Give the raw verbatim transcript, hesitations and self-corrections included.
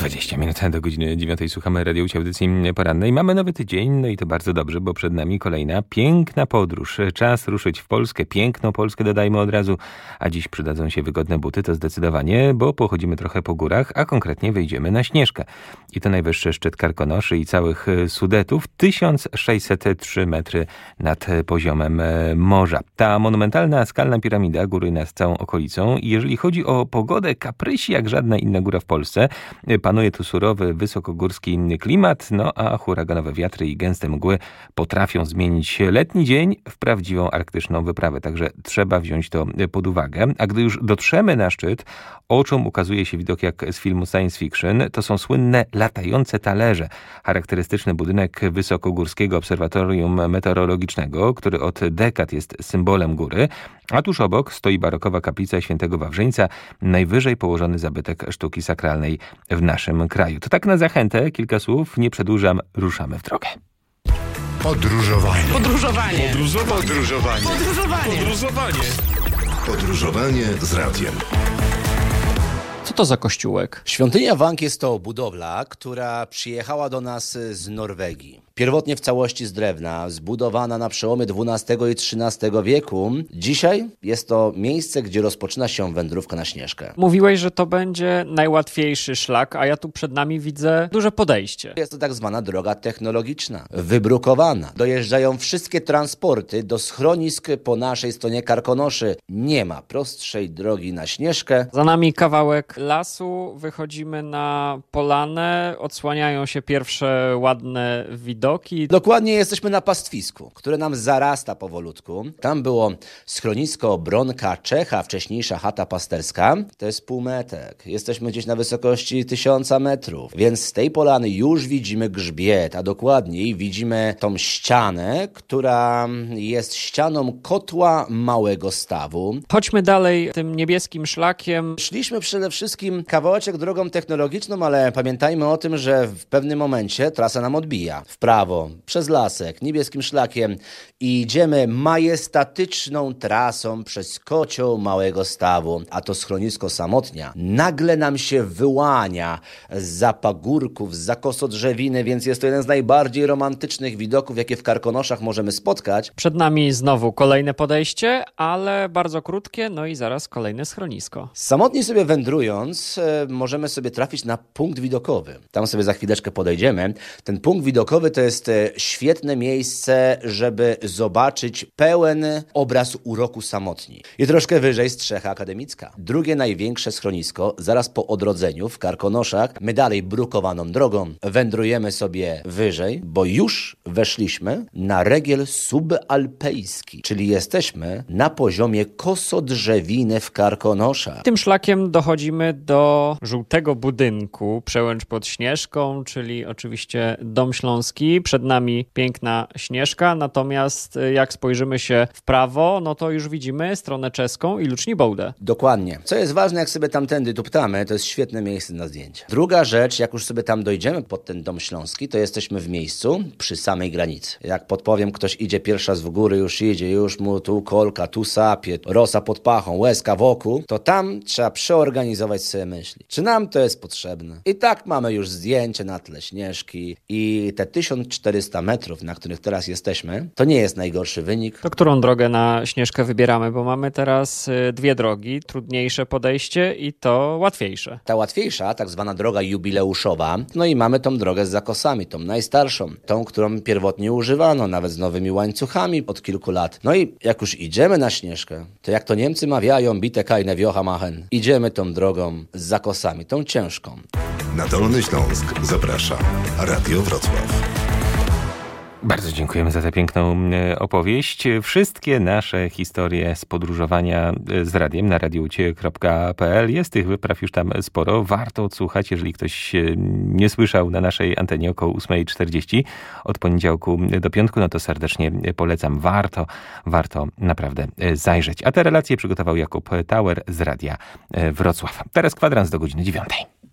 dwadzieścia minut do godziny dziewiątej słuchamy Radio Audycji Porannej. Mamy nowy tydzień, no i to bardzo dobrze, bo przed nami kolejna piękna podróż. Czas ruszyć w Polskę, piękną Polskę dodajmy od razu, a dziś przydadzą się wygodne buty, to zdecydowanie, bo pochodzimy trochę po górach, a konkretnie wejdziemy na Śnieżkę. I to najwyższy szczyt Karkonoszy i całych Sudetów, tysiąc sześćset trzy metry nad poziomem morza. Ta monumentalna skalna piramida góry nad całą okolicą i jeżeli chodzi o pogodę, kaprysi jak żadna inna góra w Polsce. Panuje tu surowy, wysokogórski klimat, no a huraganowe wiatry i gęste mgły potrafią zmienić letni dzień w prawdziwą arktyczną wyprawę. Także trzeba wziąć to pod uwagę. A gdy już dotrzemy na szczyt, oczom ukazuje się widok jak z filmu science fiction. To są słynne latające talerze. Charakterystyczny budynek Wysokogórskiego Obserwatorium Meteorologicznego, który od dekad jest symbolem góry. A tuż obok stoi barokowa kaplica Świętego Wawrzyńca, najwyżej położony zabytek sztuki sakralnej w naszym kraju. To tak na zachętę, kilka słów, nie przedłużam, ruszamy w drogę. Podróżowanie. Podróżowanie. Podróżowanie. Podróżowanie. Podróżowanie. Podróżowanie. Podróżowanie z radiem. Co to za kościółek? Świątynia Wang jest to budowla, która przyjechała do nas z Norwegii. Pierwotnie w całości z drewna, zbudowana na przełomie dwunastego i trzynastego wieku. Dzisiaj jest to miejsce, gdzie rozpoczyna się wędrówka na Śnieżkę. Mówiłeś, że to będzie najłatwiejszy szlak, a ja tu przed nami widzę duże podejście. Jest to tak zwana droga technologiczna, wybrukowana. Dojeżdżają wszystkie transporty do schronisk po naszej stronie Karkonoszy. Nie ma prostszej drogi na Śnieżkę. Za nami kawałek lasu, wychodzimy na polanę, odsłaniają się pierwsze ładne widoki. Dokładnie jesteśmy na pastwisku, które nam zarasta powolutku. Tam było schronisko Bronka Czecha, wcześniejsza chata pasterska. To jest półmetek. Jesteśmy gdzieś na wysokości tysiąca metrów. Więc z tej polany już widzimy grzbiet, a dokładniej widzimy tą ścianę, która jest ścianą kotła Małego Stawu. Chodźmy dalej tym niebieskim szlakiem. Szliśmy przede wszystkim kawałeczek drogą technologiczną, ale pamiętajmy o tym, że w pewnym momencie trasa nam odbija. W prawo, przez lasek, niebieskim szlakiem i idziemy majestatyczną trasą przez kocioł Małego Stawu, a to schronisko Samotnia nagle nam się wyłania zza pagórków, zza kosodrzewiny, więc jest to jeden z najbardziej romantycznych widoków, jakie w Karkonoszach możemy spotkać. Przed nami znowu kolejne podejście, ale bardzo krótkie, no i zaraz kolejne schronisko. Samotnie sobie wędrując, e, możemy sobie trafić na punkt widokowy. Tam sobie za chwileczkę podejdziemy. Ten punkt widokowy to jest e, świetne miejsce, żeby zobaczyć pełen obraz uroku Samotni. I troszkę wyżej Strzecha Akademicka. Drugie największe schronisko, zaraz po odrodzeniu w Karkonoszach. My dalej brukowaną drogą wędrujemy sobie wyżej, bo już weszliśmy na regiel subalpejski, czyli jesteśmy na poziomie kosodrzewiny w Karkonoszach. Tym szlakiem dochodzimy do żółtego budynku, przełęcz pod Śnieżką, czyli oczywiście Dom Śląski. Przed nami piękna Śnieżka, natomiast jak spojrzymy się w prawo, no to już widzimy stronę czeską i Luczni Bołdę. Dokładnie. Co jest ważne, jak sobie tamtędy tuptamy, to jest świetne miejsce na zdjęcia. Druga rzecz, jak już sobie tam dojdziemy pod ten Dom Śląski, to jesteśmy w miejscu przy samej granicy. Jak podpowiem, ktoś idzie pierwszy raz w góry, już idzie, już mu tu kolka, tu sapie, rosa pod pachą, łezka wokół, to tam trzeba przeorganizować sobie myśli. Czy nam to jest potrzebne? I tak mamy już zdjęcie na tle Śnieżki i te tysiąc czterysta metrów, na których teraz jesteśmy, to nie jest najgorszy wynik. To którą drogę na Śnieżkę wybieramy? Bo mamy teraz dwie drogi, trudniejsze podejście i to łatwiejsze. Ta łatwiejsza, tak zwana droga jubileuszowa, no i mamy tą drogę z zakosami, tą najstarszą, tą, którą pierwotnie używano, nawet z nowymi łańcuchami od kilku lat. No i jak już idziemy na Śnieżkę, to jak to Niemcy mawiają, bite keine wiocha machen, idziemy tą drogą z zakosami, tą ciężką. Na Dolny Śląsk zaprasza Radio Wrocław. Bardzo dziękujemy za tę piękną opowieść. Wszystkie nasze historie z podróżowania z radiem na radioucie kropka p l. Jest tych wypraw już tam sporo. Warto odsłuchać, jeżeli ktoś nie słyszał na naszej antenie około ósma czterdzieści od poniedziałku do piątku, no to serdecznie polecam. Warto, warto naprawdę zajrzeć. A te relacje przygotował Jakub Tauer z Radia Wrocław. Teraz kwadrans do godziny dziewiątej.